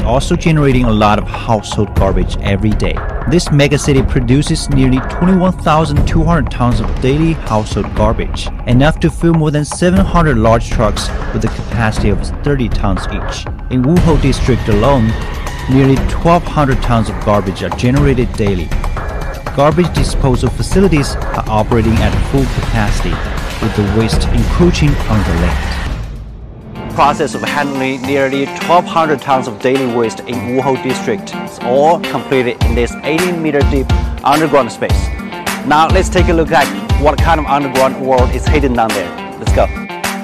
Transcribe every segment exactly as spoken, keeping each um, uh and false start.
also generating a lot of household garbage every day. This megacity produces nearly twenty-one thousand two hundred tons of daily household garbage, enough to fill more than seven hundred large trucks with a capacity of thirty tons each. In Wuhou district alone, nearly twelve hundred tons of garbage are generated daily. Garbage disposal facilities are operating at full capacity, with the waste encroaching on the land. Process of handling nearly twelve hundred tons of daily waste in Wuhou district is all completed in this eighteen meter deep underground space. Now let's take a look at what kind of underground world is hidden down there. Let's go.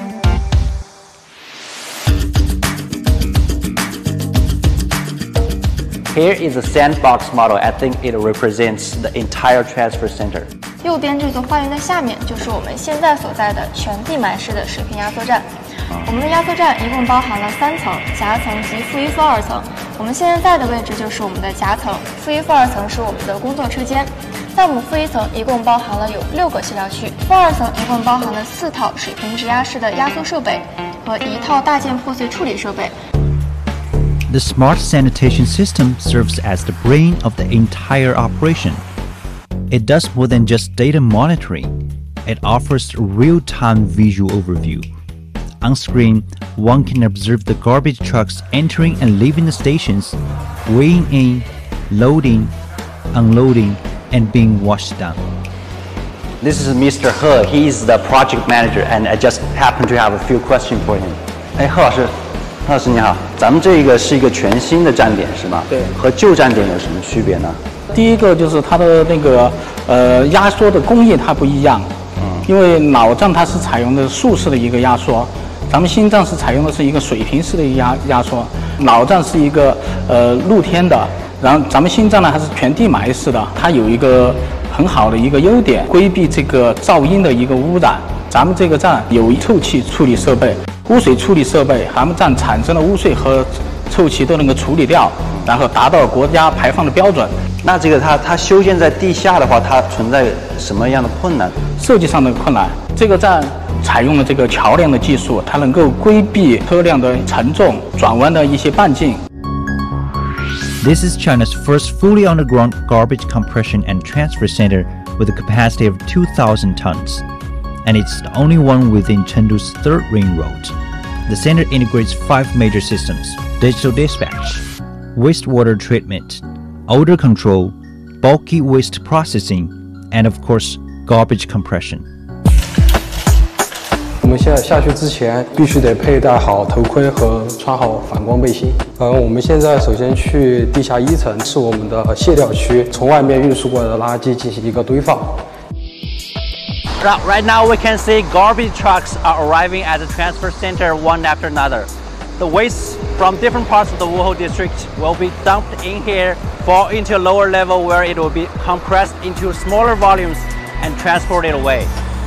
Here is a sandbox model. I think it represents the entire transfer center. 右边这座花园的下面就是我们现在所在的全地埋式的水平压缩站。我们的压缩站一共包含了三层，夹层及负一、负二层。我们现在在的位置就是我们的夹层，负一、负二层是我们的工作车间。在我们负一层一共包含了有六个卸料区，负二层一共包含了四套水平直压式的压缩设备和一套大件破碎处理设备。 The smart sanitation system serves as the brain of the entire operation. It does more than just data monitoring. It offers a real-time visual overview. On screen, one can observe the garbage trucks entering and leaving the stations, weighing in, loading, unloading, and being washed down. This is Mister He. He is the project manager, and I just happen to have a few questions for him. 哎，贺老师，贺老师你好，咱们这个是一个全新的站点是吗？ 对。 和旧站点有什么区别呢？ 第一个就是它的那个呃压缩的工艺它不一样，嗯，因为老站它是采用的竖式的一个压缩，咱们新站是采用的是一个水平式的压压缩。老站是一个呃露天的，然后咱们新站呢它是全地埋式的，它有一个很好的一个优点，规避这个噪音的一个污染。咱们这个站有臭气处理设备、污水处理设备，咱们站产生的污水和臭气都能够处理掉，然后达到国家排放的标准。 那这个它它修建在地下的话，它存在什么样的困难？ 设计上的困难。这个站采用了这个桥梁的技术，它能够规避车辆的承重、转弯的一些半径。 This is China's first fully underground garbage compression and transfer center with a capacity of two thousand tons, and it's the only one within Chengdu's third ring road. The center integrates five major systems: digital dispatch, wastewater treatment, odor control, bulky waste processing, and of course, garbage compression. 我们现在下去之前必须得佩戴好头盔和穿好反光背心。呃，我们现在首先去地下一层，是我们的卸料区，从外面运输过来的垃圾进行一个堆放。 Right now, we can see garbage trucks are arriving at the transfer center one after another. The waste from different parts of the Wuhou district will be dumped in here, fall into a lower level where it will be compressed into smaller volumes and transported away.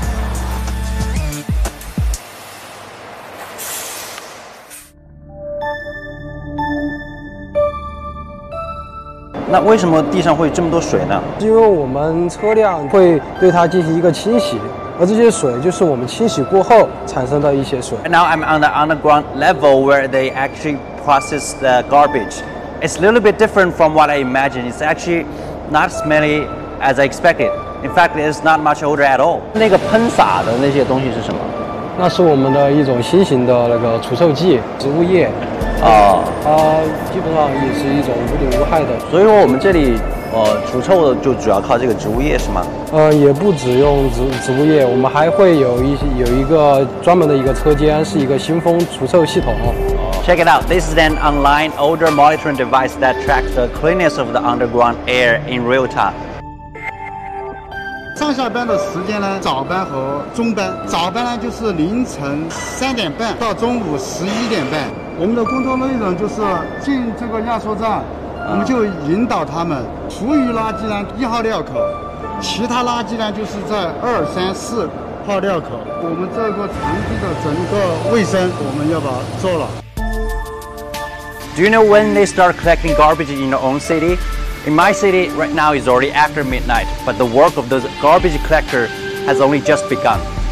那为什么地上会有这么多水呢？ 因为我们车辆会对它进行一个清洗，而这些水就是我们清洗过后产生的一些水。 Now I'm on the underground level where they actually process the garbage. It's a little bit different from what I imagined. It's actually not smelly as I expected. In fact, there's not much odor at all. 那个喷洒的那些东西是什么？ 那是我们的一种新型的那个除臭剂，植物液。 哦， 它基本上也是一种无毒无害的。 所以说我们这里呃除臭的就主要靠这个植物液是吗？ 呃，也不只用植植物液，我们还会有一有一个专门的一个车间，是一个新风除臭系统。 Check it out. This is an online odor monitoring device that tracks the cleanness of the underground air in real time. 上下班的时间呢，早班和中班。早班呢就是凌晨三点半到中午十一点半。我们的工作内容就是进这个压缩站，我们就引导他们。厨余垃圾呢一号料口，其他垃圾呢就是在二三四号料口。我们这个场地的整个卫生，我们要把它做了。 Do you know when they start collecting garbage in your own city? In my city, right now is already after midnight, but the work of the garbage collector has only just begun.